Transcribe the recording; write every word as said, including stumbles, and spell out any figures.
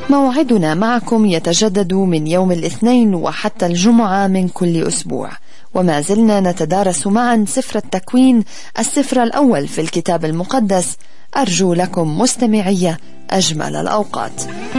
موعدنا معكم يتجدد من يوم الاثنين وحتى الجمعة من كل أسبوع، وما زلنا نتدارس معا سفر التكوين، السفر الأول في الكتاب المقدس. أرجو لكم مستمعية أجمل الأوقات.